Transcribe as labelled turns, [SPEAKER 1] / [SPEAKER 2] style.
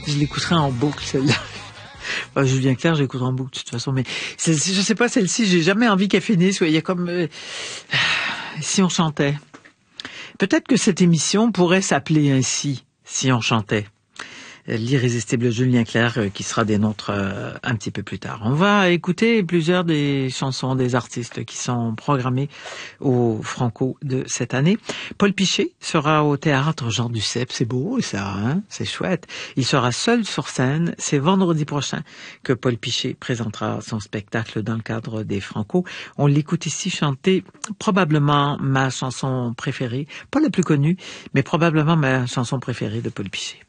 [SPEAKER 1] Je l'écouterai en boucle, celle-là. Julien Clerc, j'écouterai en boucle de toute façon, mais je sais pas, celle-ci, j'ai jamais envie qu'elle finisse. Il y a comme si on chantait. Peut-être que cette émission pourrait s'appeler ainsi, si on chantait. L'irrésistible Julien Clerc qui sera des nôtres un petit peu plus tard. On va écouter plusieurs des chansons des artistes qui sont programmés au Franco de cette année. Paul Piché sera au théâtre Jean Duceppe, c'est beau ça, hein? C'est chouette. Il sera seul sur scène, c'est vendredi prochain que Paul Piché présentera son spectacle dans le cadre des Franco. On l'écoute ici chanter probablement ma chanson préférée, pas la plus connue, mais probablement ma chanson préférée de Paul Piché.